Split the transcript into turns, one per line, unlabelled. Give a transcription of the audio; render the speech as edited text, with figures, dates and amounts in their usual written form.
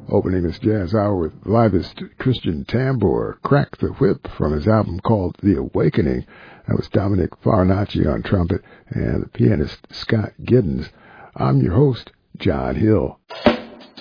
Opening this jazz hour with livest Christian Tambor, Crack the Whip, from his album called The Awakening. That was Dominic Farinacci on trumpet and the pianist Scott Giddens. I'm your host, John Hill.